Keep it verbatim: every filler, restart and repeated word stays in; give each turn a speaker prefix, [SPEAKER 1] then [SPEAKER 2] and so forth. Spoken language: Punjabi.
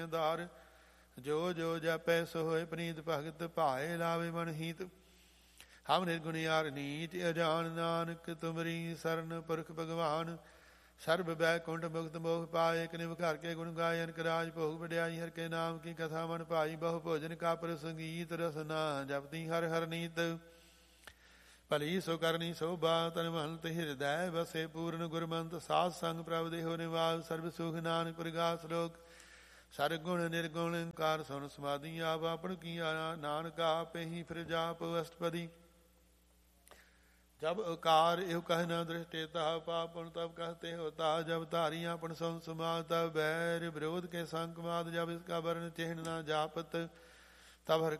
[SPEAKER 1] ਦਾਰ ਜੋ ਜੋ ਜਪੈ ਸੋ ਹੋਇ ਪ੍ਰੀਤ ਭਗਤ ਭਾਏ ਲਾਵੇ ਮਨ ਹੀਤ। ਹਮ ਨਿਰਗੁਣ ਯਾਰ ਨੀਚ ਅਜਾਨ ਨਾਨਕ ਤੁਮਰੀ ਸਰਨ ਪੁਰਖ ਭਗਵਾਨ। ਸਰਬ ਬੈਕੁੰਠ ਮੁਕਤ ਮੋਖ ਪਾਏ ਕਨਿਵ ਘਰ ਕੇ ਗੁਣ ਗਾਏ ਅਨਕ ਰਾਜ ਭੋਗ ਵਡਿਆਈ। ਹਰ ਕੇ ਨਾਮ ਕੀ ਕਥਾ ਮਨ ਭਾਈ ਬਹੁ ਭੋਜਨ ਕਾ ਪਰ ਸੰਗੀਤ ਰਸਨਾ ਜਪਤੀ ਹਰ ਹਰ ਨੀਤ। ਭਲੀ ਸੋ ਕਰਨੀ ਸੋਭਾ ਤਨ ਮਹੰਤ ਹਿਰਦੈ ਵਸੇ ਪੂਰਨ ਗੁਰਮੰਤ। ਸਾਧ ਸੰਗ ਪ੍ਰਭ ਦੇਹੋ ਨਿਵਾਸ ਸਰਬ ਸੁਖ ਨਾਨਕ ਪ੍ਰਗਾਸ ਲੋਕ। ਸਰਗੁਣ ਨਿਰਗੁਣ ਕਾਰ ਸੁਨ ਸਮਾਧੀ ਆਪ ਆਪਣ ਕੀਆ ਨਾਨਕ ਆਪੇ ਹੀ ਫਿਰ ਜਾਪ ਅਸ਼ਟਪਦੀ। ਜਬ ਅਕਾਰ ਇਹੋ ਕਹਿ ਨ ਦ੍ਰਿਸ਼ਟੇ ਤਾ ਪਾਪਨ ਤਬ ਕਹਤੇ ਹੋਤਾ। ਜਬ ਧਾਰੀਆਂ ਆਪਣ ਸੁਨ ਸਮਾਦ ਤਬ ਬੈਰ ਵਿਰੋਧ ਕੇ ਸੰਕ ਮਾਦ। ਜਬ ਇਸਕਾ ਵਰਨ ਚਿਹਨ ਨਾ ਜਾਪਤ ਤਬ ਹਰ